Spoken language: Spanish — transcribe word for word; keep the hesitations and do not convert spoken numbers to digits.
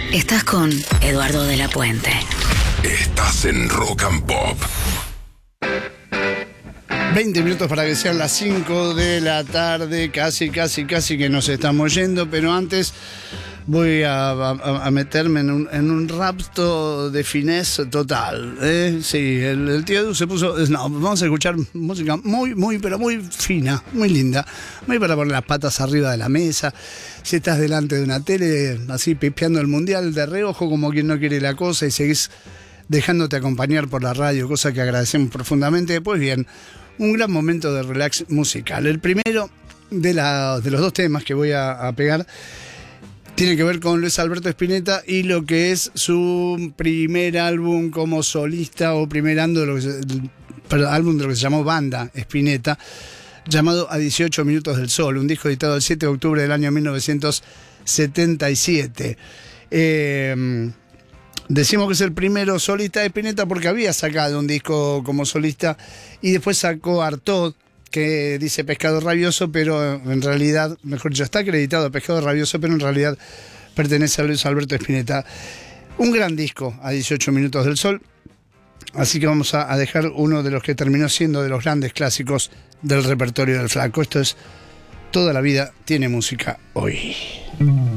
Estás con Eduardo de la Puente. Estás en Rock and Pop. veinte minutos para que sean las cinco de la tarde, casi, casi, casi que nos estamos yendo, pero antes voy a, a, a meterme en un, en un rapto de finesse total. ¿eh? Sí, el, el tío Edu se puso, no, vamos a escuchar música muy, muy, pero muy fina, muy linda, muy para poner las patas arriba de la mesa. Si estás delante de una tele, así pispeando el mundial de reojo como quien no quiere la cosa y seguís dejándote acompañar por la radio, cosa que agradecemos profundamente, pues bien, un gran momento de relax musical. El primero de, la, de los dos temas que voy a, a pegar tiene que ver con Luis Alberto Spinetta y lo que es su primer álbum como solista o primer álbum de lo que se, perdón, álbum de lo que se llamó Banda Spinetta, llamado A dieciocho Minutos del Sol, un disco editado el siete de octubre del año mil novecientos setenta y siete. Eh, decimos que es el primero solista de Spinetta porque había sacado un disco como solista y después sacó Artaud, que dice Pescado Rabioso, pero en realidad, mejor dicho, está acreditado a Pescado Rabioso, pero en realidad pertenece a Luis Alberto Spinetta. Un gran disco, A dieciocho Minutos del Sol. Así que vamos a, a dejar uno de los que terminó siendo de los grandes clásicos del repertorio del Flaco. Esto es Toda la vida tiene música hoy.